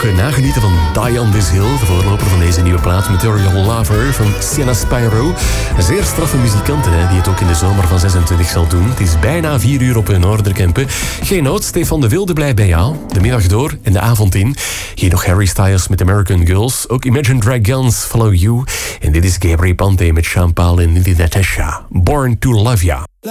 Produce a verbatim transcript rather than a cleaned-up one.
nog nagenieten van Die on This Hill, de voorloper van deze nieuwe plaat, Material Lover van Sienna Spyro. Een zeer straffe muzikant, hè, die het ook in de zomer van zesentwintig zal doen. Het is bijna vier uur op Noorderkempen. Geen nood, Stefan de Wilde blijft bij jou. De middag door en de avond in. Hier nog Harry Styles met American Girls. Ook Imagine Dragons, Follow You. En dit is Gabriel Pante met Sean Paul en Nidhi Natasha. Born to Love Ya.